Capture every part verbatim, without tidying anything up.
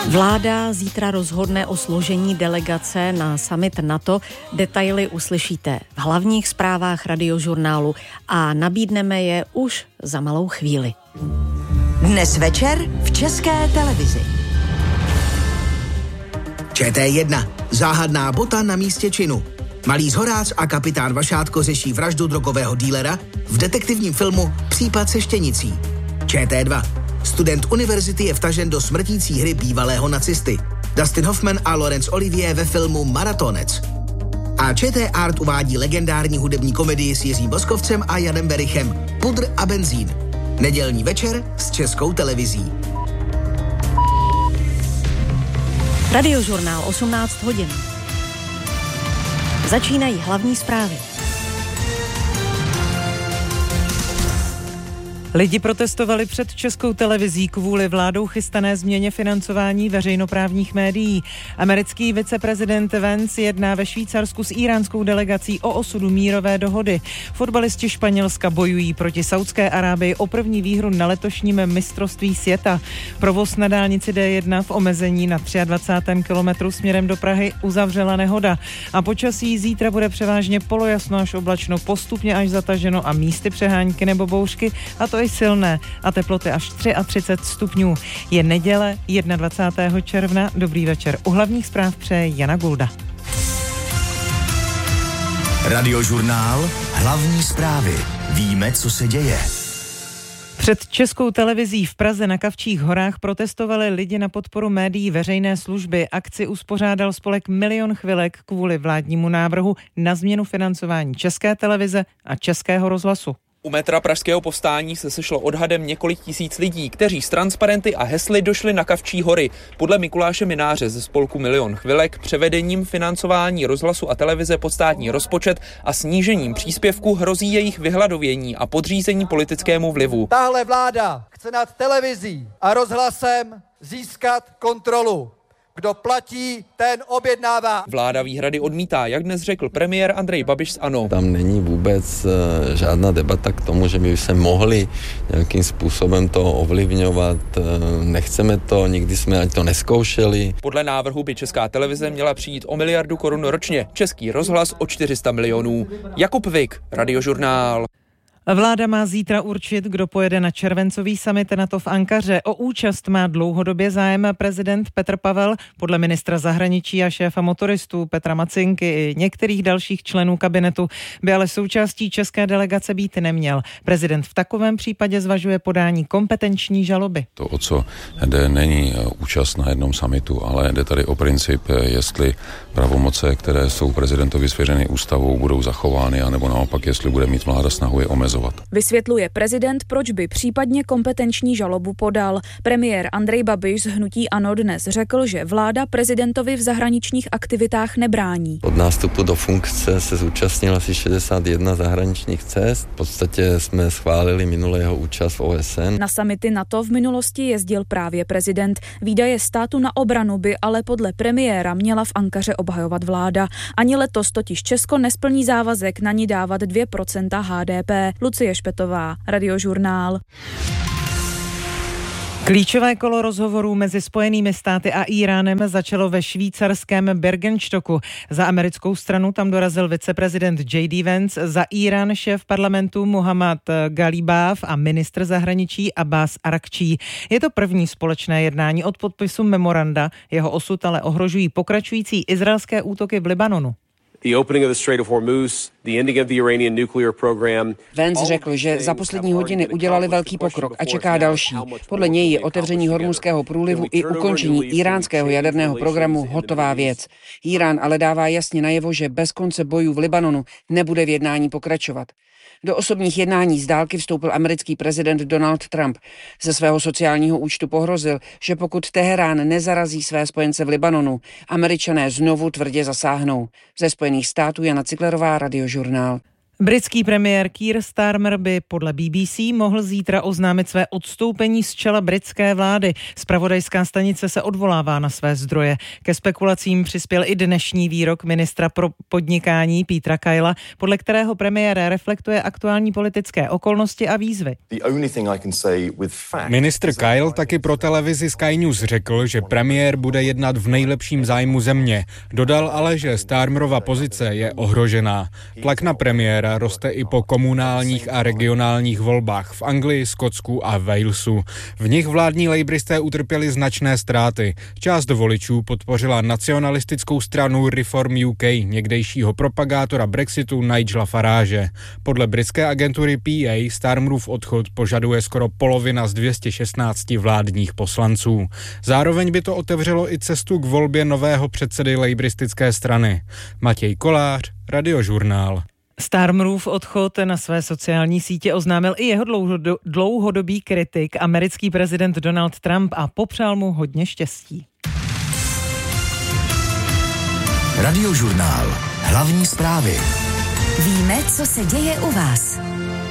Vláda zítra rozhodne o složení delegace na summit NATO. Detaily uslyšíte v hlavních zprávách Radiožurnálu a nabídneme je už za malou chvíli. Dnes večer v České televizi. Č T jedna. Záhadná bota na místě činu. Malý Zhoráz a kapitán Vašátko řeší vraždu drogového dílera v detektivním filmu Případ se štěnicí. Č T dva. Student univerzity je vtažen do smrtící hry bývalého nacisty. Dustin Hoffman a Laurence Olivier ve filmu Maratonec. A Č T Art uvádí legendární hudební komedii s Jiřím Boskovcem a Janem Berichem Pudr a benzín. Nedělní večer s Českou televizí. Radiožurnál osmnáct hodin. Začínají hlavní zprávy. Lidi protestovali před Českou televizí kvůli vládou chystané změně financování veřejnoprávních médií. Americký viceprezident Vance jedná ve Švýcarsku s íránskou delegací o osudu mírové dohody. Fotbalisti Španělska bojují proti Saudské Arábii o první výhru na letošním mistrovství světa. Provoz na dálnici D jedna v omezení na dvacátém třetím kilometru směrem do Prahy uzavřela nehoda. A počasí zítra bude převážně polojasno až oblačno, postupně až zataženo a místy přehánky nebo bouřky, a to i silné, a teploty až třicet tři stupňů. Je neděle dvacátého prvního června. Dobrý večer. U hlavních zpráv přeje Jana Gulda. Radiožurnál. Hlavní zprávy. Víme, co se děje. Před Českou televizí v Praze na Kavčích horách protestovali lidi na podporu médií veřejné služby. Akci uspořádal spolek Milion chvilek kvůli vládnímu návrhu na změnu financování České televize a Českého rozhlasu. U metra Pražského povstání se sešlo odhadem několik tisíc lidí, kteří s transparenty a hesly došli na Kavčí hory. Podle Mikuláše Mináře ze spolku Milion chvilek převedením financování rozhlasu a televize pod státní rozpočet a snížením příspěvku hrozí jejich vyhladovění a podřízení politickému vlivu. Tahle vláda chce nad televizí a rozhlasem získat kontrolu. Kdo platí, ten objednává. Vláda výhrady odmítá, jak dnes řekl premiér Andrej Babiš z ANO. Tam není vůbec uh, žádná debata k tomu, že by se mohli nějakým způsobem to ovlivňovat. Uh, nechceme to, nikdy jsme ani to neskoušeli. Podle návrhu by Česká televize měla přijít o miliardu korun ročně, Český rozhlas o čtyři sta milionů. Jakub Vik, Radiožurnál. Vláda má zítra určit, kdo pojede na červencový summit NATO v Ankaře. O účast má dlouhodobě zájem prezident Petr Pavel. Podle ministra zahraničí a šéfa motoristů Petra Macinky i některých dalších členů kabinetu by ale součástí české delegace být neměl. Prezident v takovém případě zvažuje podání kompetenční žaloby. To, o co jde, není účast na jednom summitu, ale jde tady o princip, jestli pravomoce, které jsou prezidentovi svěřeny ústavou, budou zachovány, anebo naopak, jestli bude mít vláda snahu je omezovat. Vysvětluje prezident, proč by případně kompetenční žalobu podal. Premiér Andrej Babiš z hnutí ANO dnes řekl, že vláda prezidentovi v zahraničních aktivitách nebrání. Od nástupu do funkce se zúčastnil asi šedesát jedna zahraničních cest. V podstatě jsme schválili minulý jeho účast v O S N. Na summity NATO v minulosti jezdil právě prezident. Výdaje státu na obranu by ale podle premiéra měla v Ankaře obhajovat vláda. Ani letos totiž Česko nesplní závazek na ní dávat dvě procenta H D P. Lucie Špetová, Radiožurnál. Klíčové kolo rozhovorů mezi Spojenými státy a Íránem začalo ve švýcarském Bergenstocku. Za americkou stranu tam dorazil viceprezident J D Vance, za Írán šéf parlamentu Mohammad Galibaf a ministr zahraničí Abbas Arakčí. Je to první společné jednání od podpisu memoranda, jeho osud ale ohrožují pokračující izraelské útoky v Libanonu. Vance řekl, že za poslední hodiny udělali velký pokrok a čeká další. Podle něj je otevření Hormuzského průlivu i ukončení iránského jaderného programu hotová věc. Írán ale dává jasně najevo, že bez konce bojů v Libanonu nebude v jednání pokračovat. Do osobních jednání z dálky vstoupil americký prezident Donald Trump. Ze svého sociálního účtu pohrozil, že pokud Teherán nezarazí své spojence v Libanonu, Američané znovu tvrdě zasáhnou. Ze Spojených států Jana Ciklerová, Radiožurnál. Britský premiér Keir Starmer by podle B B C mohl zítra oznámit své odstoupení z čela britské vlády. Zpravodajská stanice se odvolává na své zdroje. Ke spekulacím přispěl i dnešní výrok ministra pro podnikání Petera Kayla, podle kterého premiér reflektuje aktuální politické okolnosti a výzvy. Ministr Kyle taky pro televizi Sky News řekl, že premiér bude jednat v nejlepším zájmu země. Dodal ale, že Starmerova pozice je ohrožená. Tlak na premiéra roste i po komunálních a regionálních volbách v Anglii, Skotsku a Walesu. V nich vládní lejbristé utrpěli značné ztráty. Část voličů podpořila nacionalistickou stranu Reform U K, někdejšího propagátora Brexitu Nigela Farage. Podle britské agentury P A Starmerův odchod požaduje skoro polovina z dvě stě šestnáct vládních poslanců. Zároveň by to otevřelo i cestu k volbě nového předsedy lejbristické strany. Matěj Kolář, Radiožurnál. Starmerův odchod na své sociální sítě oznámil i jeho dlouhodobý kritik, americký prezident Donald Trump, a popřál mu hodně štěstí. Radiožurnál. Hlavní zprávy. Víme, co se děje u vás.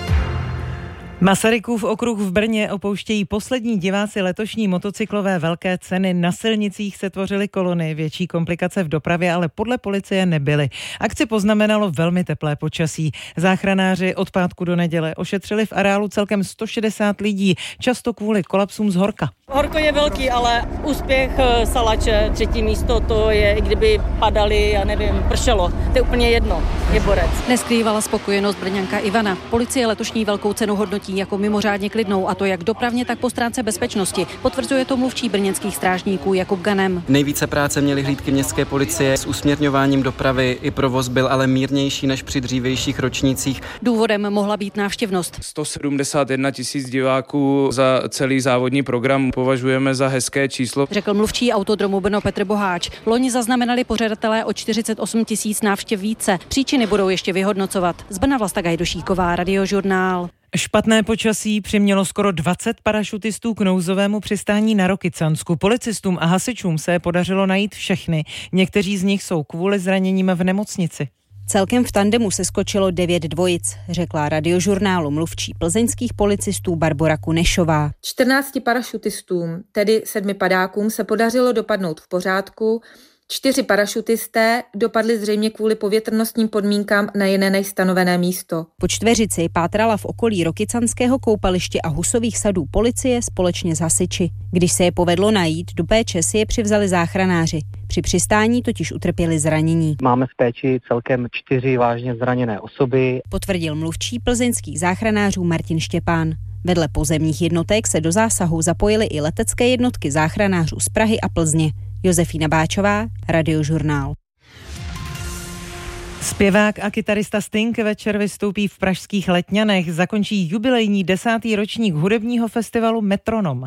Masarykův okruh v Brně opouštějí poslední diváci letošní motocyklové velké ceny. Na silnicích se tvořily kolony, větší komplikace v dopravě ale podle policie nebyly. Akci poznamenalo velmi teplé počasí. Záchranáři od pátku do neděle ošetřili v areálu celkem sto šedesát lidí, často kvůli kolapsům z horka. Horko je velký, ale úspěch Salače, třetí místo, to je, i kdyby padali, já nevím, pršelo. To je úplně jedno, je borec. Neskrývala spokojenost brňanka Ivana. Policie letošní velkou cenu hodnotí jako mimořádně klidnou, a to jak dopravně, tak po stránce bezpečnosti. Potvrzuje to mluvčí brněnských strážníků Jakub Ganem. Nejvíce práce měly hlídky městské policie s usměrňováním dopravy, i provoz byl ale mírnější než při dřívějších ročnících. Důvodem mohla být návštěvnost. sto sedmdesát jedna tisíc diváků za celý závodní program považujeme za hezké číslo, řekl mluvčí Autodromu Brno Petr Boháč. Loni zaznamenali pořadatelé o čtyřicet osm tisíc návštěv více. Příčiny budou ještě vyhodnocovat. Z Brna Vlasta Gajdošíková, Radiožurnál. Špatné počasí přimělo skoro dvacet parašutistů k nouzovému přistání na Rokycansku. Policistům a hasičům se podařilo najít všechny. Někteří z nich jsou kvůli zraněním v nemocnici. Celkem v tandemu se skočilo devět dvojic, řekla Radiožurnálu mluvčí plzeňských policistů Barbora Kunešová. čtrnácti parašutistům, tedy sedmi padákům, se podařilo dopadnout v pořádku. Čtyři parašutisté dopadli zřejmě kvůli povětrnostním podmínkám na jiné než stanovené místo. Po čtveřici pátrala v okolí Rokycanského koupaliště a Husových sadů policie společně s hasiči. Když se je povedlo najít, do péče si je přivzali záchranáři. Při přistání totiž utrpěli zranění. Máme v péči celkem čtyři vážně zraněné osoby, potvrdil mluvčí plzeňských záchranářů Martin Štěpán. Vedle pozemních jednotek se do zásahu zapojily i letecké jednotky záchranářů z Prahy a Plzně. Josefína Báčová, Radiožurnál. Zpěvák a kytarista Sting večer vystoupí v pražských Letňanech. Zakončí jubilejní desátý ročník hudebního festivalu Metronom.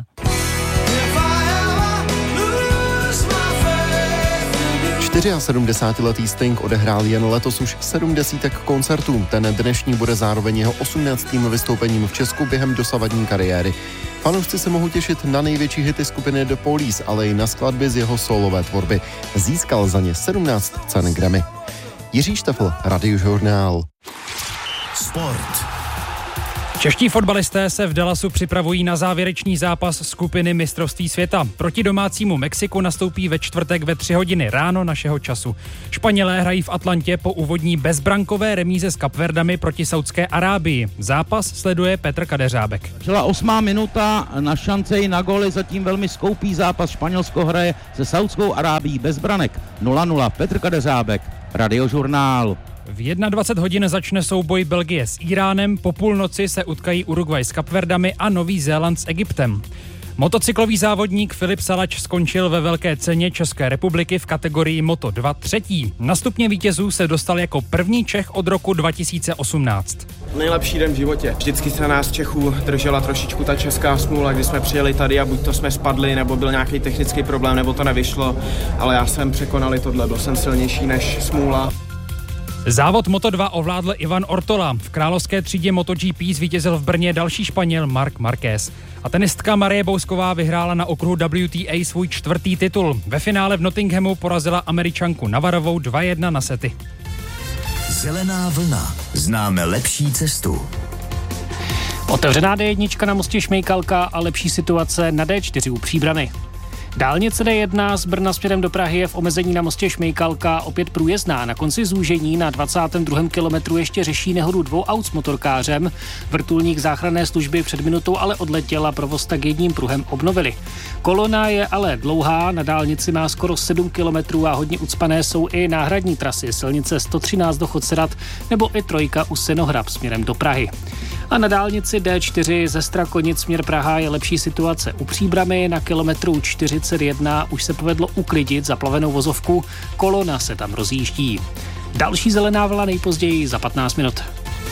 sedmdesátiletý Sting odehrál jen letos už sedm desítek koncertů. Ten dnešní bude zároveň jeho osmnáctým vystoupením v Česku během dosavadní kariéry. Fanoušci se mohou těšit na největší hity skupiny The Police, ale i na skladby z jeho solové tvorby. Získal za ně sedmnáct cen Grammy. Jiří Štefl, Radiožurnál. Sport. Čeští fotbalisté se v Dallasu připravují na závěrečný zápas skupiny mistrovství světa. Proti domácímu Mexiku nastoupí ve čtvrtek ve tři hodiny ráno našeho času. Španělé hrají v Atlantě po úvodní bezbrankové remíze s Kapverdami proti Saudské Arábii. Zápas sleduje Petr Kadeřábek. Přišla osmá minuta, na šance i na góly, zatím velmi skoupý zápas. Španělsko hraje se Saudskou Arábií bez branek. nula nula. Petr Kadeřábek, Radiožurnál. V dvacet jedna hodin začne souboj Belgie s Iránem, po půlnoci se utkají Uruguay s Kapverdami a Nový Zéland s Egyptem. Motocyklový závodník Filip Salač skončil ve velké ceně České republiky v kategorii Moto dva třetí. Na stupně vítězů se dostal jako první Čech od roku dva tisíce osmnáct. Nejlepší den v životě. Vždycky se nás Čechů držela trošičku ta česká smůla, když jsme přijeli tady a buď to jsme spadli, nebo byl nějaký technický problém, nebo to nevyšlo, ale já jsem překonal i tohle, byl jsem silnější než smůla. Závod Moto dva ovládl Ivan Ortola. V královské třídě MotoGP zvítězil v Brně další Španěl Marc Marquez. A tenistka Marie Bousková vyhrála na okruhu W T A svůj čtvrtý titul. Ve finále v Nottinghamu porazila Američanku Navarovou dva jedna na sety. Zelená vlna. Známe lepší cestu. Otevřená dé jedna na mostě Šmejkalka a lepší situace na dé čtyři u Příbrami. Dálnice dé jedna z Brna směrem do Prahy je v omezení na mostě Šmejkalka opět průjezdná. Na konci zúžení na dvacátém druhém kilometru ještě řeší nehodu dvou aut s motorkářem. Vrtulník záchranné služby před minutou ale odletěl a provoz tak jedním pruhem obnovili. Kolona je ale dlouhá, na dálnici má skoro sedm kilometrů a hodně ucpané jsou i náhradní trasy, silnice sto třináct do Chodserat nebo i trojka u Senohrab směrem do Prahy. A na dálnici dé čtyři ze Strakonic směr Praha je lepší situace. U Příbramy na kilometru čtyřicet jedna už se povedlo uklidit zaplavenou vozovku, kolona se tam rozjíždí. Další zelená vlna nejpozději za patnáct minut.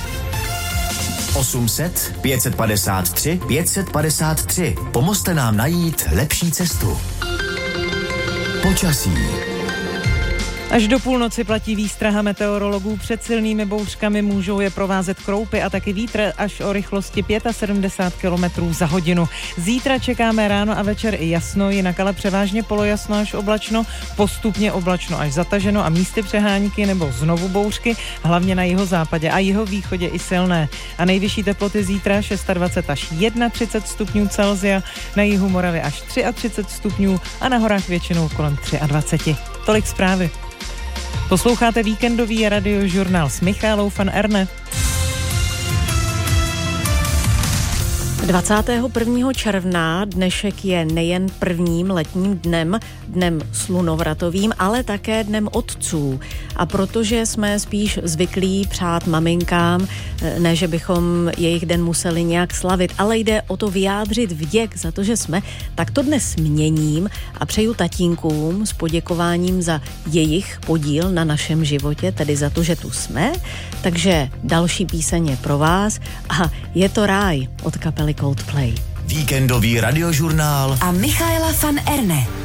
osm set, pět set padesát tři, pět set padesát tři. Pomozte nám najít lepší cestu. Počasí. Až do půlnoci platí výstraha meteorologů. Před silnými bouřkami můžou je provázet kroupy a taky vítr až o rychlosti sedmdesát pět kilometrů za hodinu. Zítra čekáme ráno a večer i jasno, jinak ale převážně polojasno až oblačno, postupně oblačno až zataženo a místy přehánky nebo znovu bouřky, hlavně na jihozápadě a jihovýchodě i silné. A nejvyšší teploty zítra dvacet šest až třicet jedna stupňů Celsia, na jihu Moravy až třicet tři stupňů a na horách většinou kolem dvacet tři. Tolik zprávy. Posloucháte víkendový radiožurnál s Michálou van Erne. dvacátého prvního června dnešek je nejen prvním letním dnem, dnem slunovratovým, ale také dnem otců. A protože jsme spíš zvyklí přát maminkám, ne, že bychom jejich den museli nějak slavit, ale jde o to vyjádřit vděk za to, že jsme, tak to dnes měním a přeju tatínkům s poděkováním za jejich podíl na našem životě, tedy za to, že tu jsme. Takže další píseň je pro vás a je to Ráj od kapely Coldplay. Víkendový radiožurnál a Michaela van Erne.